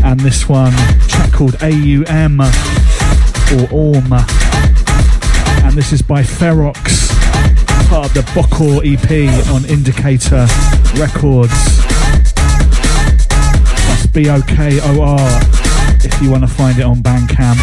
And this one, track called AUM or Orm. And this is by Ferox, part of the Bokor EP on Indicator Records. That's BOKOR if you want to find it on Bandcamp.